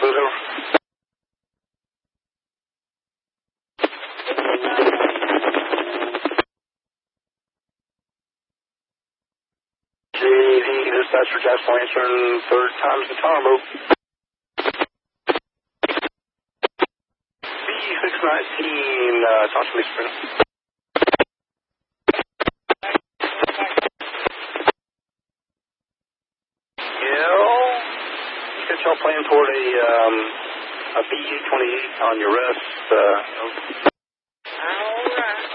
Springs, over. JV, dispatcher, Jacksonville answering third time's the charm, over. B619, talk to me, Springs. Y'all playing toward a B-28 on your rest.